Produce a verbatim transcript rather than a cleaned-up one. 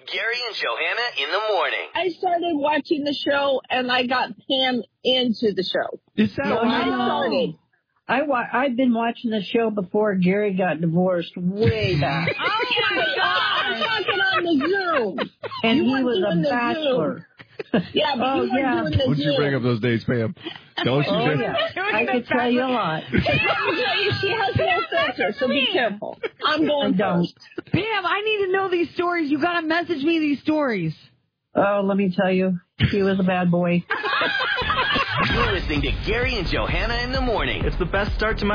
Gary and Johanna in the morning. I started watching the show, and I got Pam into the show. Is that so right? I started. I wa- I've been watching the show before Gary got divorced way back. Oh, my God. I'm talking on the Zoom. And you he was a bachelor. Yeah, but oh, you weren't yeah. doing the Would Zoom. you bring up those days, Pam? Don't you? Oh, yeah. I could tell you a lot. She has no filter, so be careful. I'm going first. Pam, I need to know these stories. You got to message me these stories. Oh, let me tell you, he was a bad boy. You're listening to Gary and Johanna in the morning. It's the best start to my